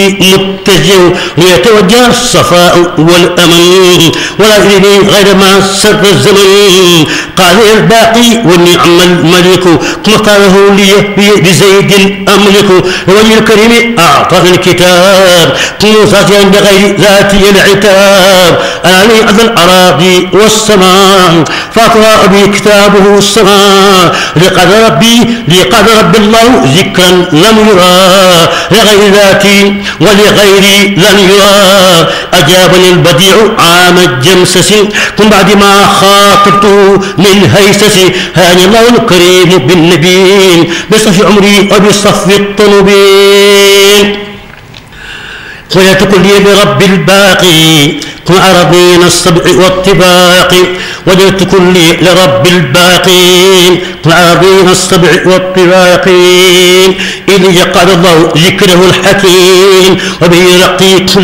متجه ليتوجه الصفاء والأمن ولا يريني غير ما سر الزمن. قال الباقي ونعم الملك ثم قاله لي بزيد أملك وجه الكريم أعطاني الكتاب موسى بغير ذاتي العتاب. أنا لي أذى الأراضي والسماء فأقرأ بي كتابه السماء. لقد ربي الله ذكرا لم يرى لغير ذاتي ولغيري لن يرى. أجابني البديع عام الجمسس من بعد ما خاطبته للهيسس. هاني الله الكريم بالنبي بصف عمري وبصف الطلبين. قلت كلي برب الباقي كن أرضين السبع والطباق. وجدت كلي لرب الباقي كن أرضين السبع والطباق. إذ قال الله ذكره الحكيم وبه رقيت